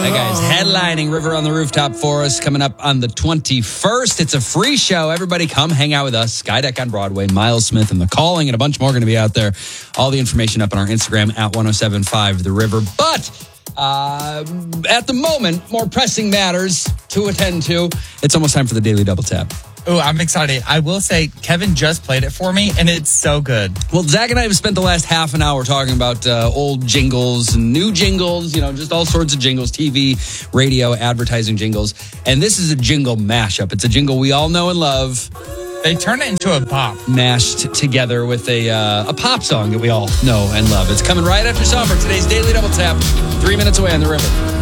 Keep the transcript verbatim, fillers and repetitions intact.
That guy's headlining River on the Rooftop for us coming up on the twenty-first. It's a free show. Everybody come hang out with us. Skydeck on Broadway, Miles Smith and The Calling, and a bunch more going to be out there. All the information up on our Instagram at ten seventy-five The River. But uh, at the moment, more pressing matters to attend to. It's almost time for the Daily Double Tap. Oh, I'm excited. I will say, Kevin just played it for me, and it's so good. Well, Zach and I have spent the last half an hour talking about uh, old jingles, new jingles, you know, just all sorts of jingles, T V, radio, advertising jingles. And this is a jingle mashup. It's a jingle we all know and love. They turn it into a pop. Mashed together with a uh, a pop song that we all know and love. It's coming right after summer. Today's Daily Double Tap, three minutes away on the River.